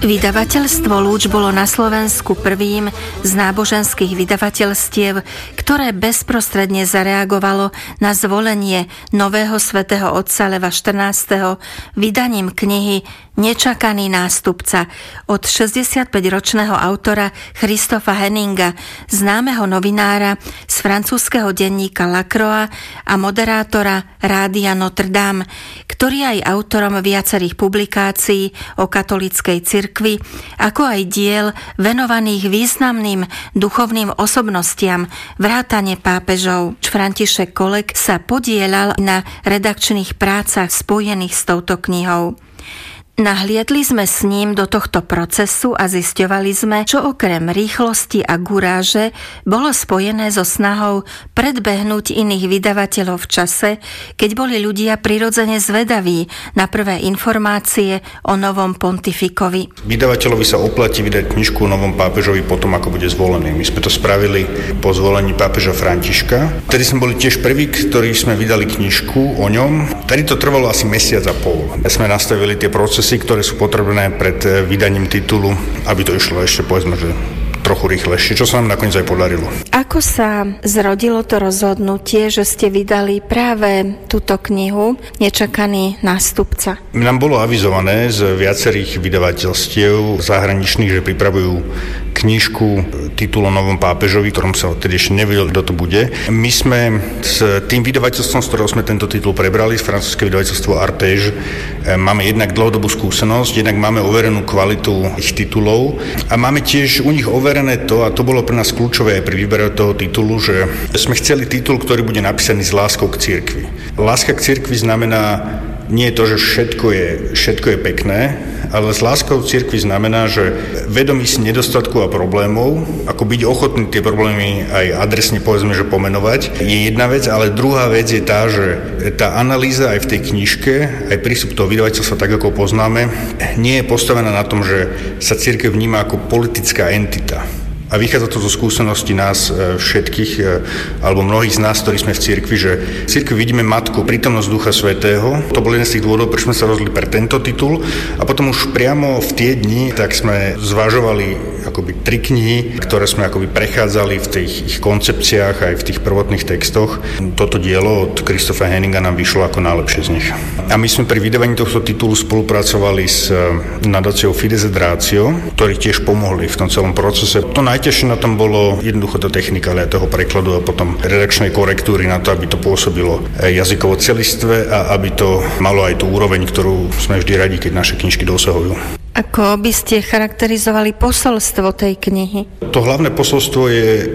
Vydavateľstvo Lúč bolo na Slovensku prvým z náboženských vydavateľstiev, ktoré bezprostredne zareagovalo na zvolenie nového svätého otca Leva XIV. Vydaním knihy Nečakaný nástupca od 65-ročného autora Christopha Henninga, známeho novinára z francúzskeho denníka La Croix a moderátora Rádia Notre Dame, ktorý je aj autorom viacerých publikácií o katolíckej cirkvi, ako aj diel venovaných významným duchovným osobnostiam vrátane pápežov. František Kolek sa podieľal na redakčných prácach spojených s touto knihou. Nahliadli sme s ním do tohto procesu a zisťovali sme, čo okrem rýchlosti a guráže bolo spojené so snahou predbehnúť iných vydavateľov v čase, keď boli ľudia prirodzene zvedaví na prvé informácie o novom pontifikovi. Vydavateľovi sa oplatí vydať knižku o novom pápežovi potom, ako bude zvolený. My sme to spravili po zvolení pápeža Františka. Vtedy sme boli tiež prví, ktorí sme vydali knižku o ňom. Vtedy to trvalo asi mesiac a pol. Sme nastavili tie procesy, ktoré sú potrebné pred vydaním titulu, aby to išlo ešte, povedzme, že trochu rýchlejšie, čo sa nám nakoniec aj podarilo. Ako sa zrodilo to rozhodnutie, že ste vydali práve túto knihu Nečakaný nástupca? Nám bolo avizované z viacerých vydavateľstiev zahraničných, že pripravujú knižku titul o novom pápežovi, ktorom sa odtedy ešte nevedel, kto to bude. My sme s tým vydavateľstvom, z ktorého sme tento titul prebrali, z francúzske vydavateľstvo Artéž, máme jednak dlhodobú skúsenosť, jednak máme overenú kvalitu ich titulov a máme tiež u nich overené to, a to bolo pre nás kľúčové aj pri výbere toho titulu, že sme chceli titul, ktorý bude napísaný s láskou k cirkvi. Láska k cirkvi znamená nie to, že všetko je pekné, ale s láskou cirkvi znamená, že vedomí si nedostatku a problémov, ako byť ochotný tie problémy aj adresne, povedzme, že pomenovať, je jedna vec, ale druhá vec je tá, že tá analýza aj v tej knižke, aj prístup toho vydavateľstva, tak ako poznáme, nie je postavená na tom, že sa cirkev vníma ako politická entita. A vychádza to zo skúsenosti nás všetkých, alebo mnohých z nás, ktorí sme v cirkvi, že v cirkvi vidíme matku, prítomnosť Ducha Svätého. To bol jeden z tých dôvodov, prečo sme sa rozhodli pre tento titul. A potom už priamo v tie dni, tak sme zvažovali akoby 3 knihy, ktoré sme akoby prechádzali v tých ich koncepciách, aj v tých prvotných textoch. Toto dielo od Christopha Henninga nám vyšlo ako najlepšie z nich. A my sme pri vydávaní tohto titulu spolupracovali s nadáciou Fides et Ratio, ktorí tiež pomohli v tom celom procese. To najťažšie na tom bolo jednoducho to technikália toho prekladu a potom redakčnej korektúry na to, aby to pôsobilo jazykovo celistve a aby to malo aj tú úroveň, ktorú sme vždy radi, keď naše knižky dosahujú. Ako by ste charakterizovali posolstvo tej knihy? To hlavné posolstvo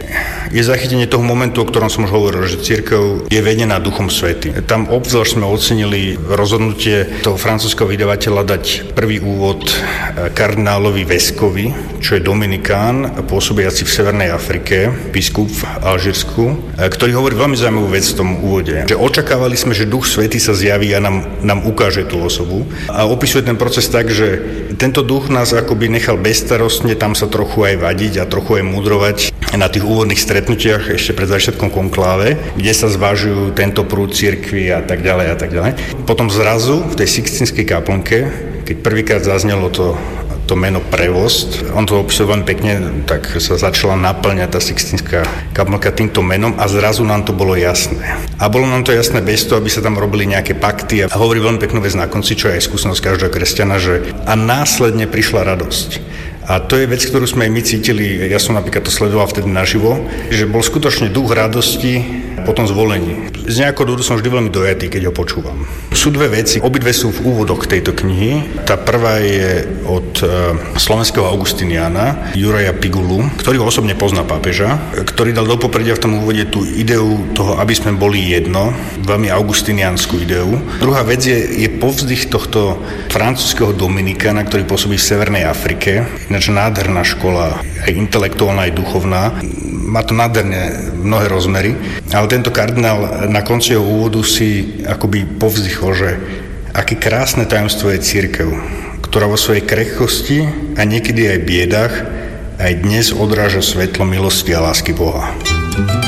je zachytenie toho momentu, o ktorom som už hovoril, že cirkev je vedená Duchom Svätým. Tam obzvlášť sme ocenili rozhodnutie toho francúzskeho vydavateľa dať prvý úvod kardinálovi Veskovi, čo je Dominikán, pôsobiaci v Severnej Afrike, biskup v Alžírsku, ktorý hovorí veľmi zaujímavú vec v tom úvode. Že očakávali sme, že Duch Svätý sa zjaví a nám ukáže tú osobu. A opisuje ten proces tak, že tento duch nás akoby nechal bezstarostne tam sa trochu aj vadiť a trochu aj mudrovať na tých úvodných stretnutiach ešte pred začiatkom konkláve, kde sa zvážujú tento prúd cirkvi a tak ďalej a tak ďalej. Potom zrazu v tej Sixtínskej kaplnke, keď prvýkrát zaznelo to meno Prevost, on to opisoval veľmi pekne, tak sa začala naplňať tá Sixtínska kaplnka týmto menom a zrazu nám to bolo jasné. A bolo nám to jasné bez toho, aby sa tam robili nejaké pakty a hovorí veľmi peknú vec na konci, čo je aj skúsenosť každého kresťana, že a následne prišla radosť. A to je vec, ktorú sme aj my cítili, ja som napríklad to sledoval vtedy naživo, že bol skutočne duch radosti po tom zvolení. Z nejakého dôvodu som vždy veľmi dojatý, keď ho počúvam. Sú dve veci, obidve sú v úvodoch tejto knihy. Tá prvá je od slovenského augustiniána Juraja Pigulu, ktorý ho osobne pozná pápeža, ktorý dal do popredia v tom úvode tú ideu toho, aby sme boli jedno, veľmi augustiniánsku ideu. Druhá vec je povzdych tohto francúzskeho Dominikána, ktorý pôsobí v Severnej Afrike. Ináč nádherná škola, aj intelektuálna, aj duchovná. Má to nádherne mnohé rozmery, ale tento kardinál na konci jeho úvodu si akoby povzdychol, že aké krásne tajomstvo je cirkev, ktorá vo svojej krehkosti a niekedy aj biedách aj dnes odráža svetlo milosti a lásky Boha.